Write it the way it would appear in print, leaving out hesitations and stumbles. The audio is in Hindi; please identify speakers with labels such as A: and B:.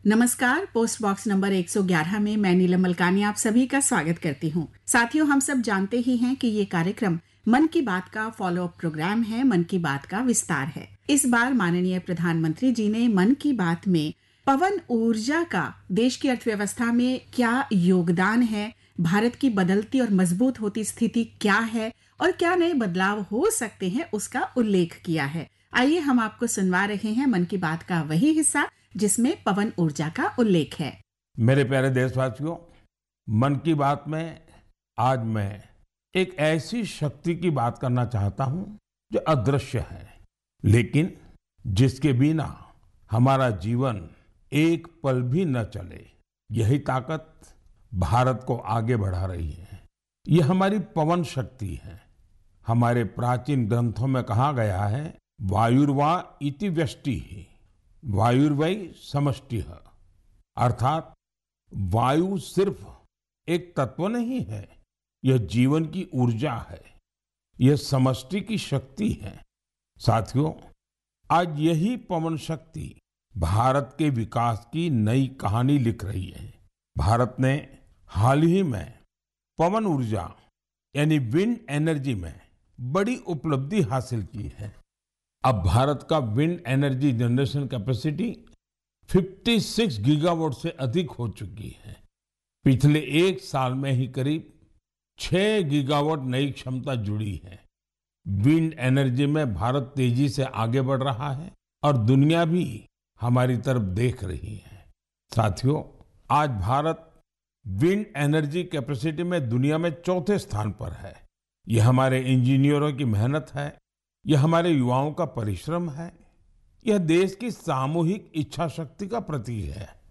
A: नमस्कार। पोस्ट बॉक्स नंबर 111 में मैं नीलम मलकानी आप सभी का स्वागत करती हूँ। साथियों, हम सब जानते ही हैं कि ये कार्यक्रम मन की बात का फॉलो अप प्रोग्राम है, मन की बात का विस्तार है। इस बार माननीय प्रधानमंत्री जी ने मन की बात में पवन ऊर्जा का देश की अर्थव्यवस्था में क्या योगदान है, भारत की बदलती और मजबूत होती स्थिति क्या है और क्या नए बदलाव हो सकते हैं, उसका उल्लेख किया है। आइए हम आपको सुनवा रहे हैं मन की बात का वही हिस्सा जिसमें पवन ऊर्जा का उल्लेख है।
B: मेरे प्यारे देशवासियों, मन की बात में आज मैं एक ऐसी शक्ति की बात करना चाहता हूं जो अदृश्य है, लेकिन जिसके बिना हमारा जीवन एक पल भी न चले। यही ताकत भारत को आगे बढ़ा रही है। यह हमारी पवन शक्ति है। हमारे प्राचीन ग्रंथों में कहा गया है, वायुर्वा इति व्यष्टि वायुर्वै समष्टिः, अर्थात वायु सिर्फ एक तत्व नहीं है, यह जीवन की ऊर्जा है, यह समष्टि की शक्ति है। साथियों, आज यही पवन शक्ति भारत के विकास की नई कहानी लिख रही है। भारत ने हाल ही में पवन ऊर्जा यानी विंड एनर्जी में बड़ी उपलब्धि हासिल की है। अब भारत का wind energy generation capacity 56 gigawatt से अधिक हो चुकी है। पिछले एक साल में ही करीब 6 गीगावाट नई क्षमता जुड़ी है। विंड एनर्जी में भारत तेजी से आगे बढ़ रहा है और दुनिया भी हमारी तरफ देख रही है। साथियों, आज भारत विंड एनर्जी कैपेसिटी में दुनिया में चौथे स्थान पर है। यह हमारे इंजीनियरों की मेहनत है, यह हमारे युवाओं का परिश्रम है, यह देश की सामूहिक इच्छा शक्ति का प्रतीक है।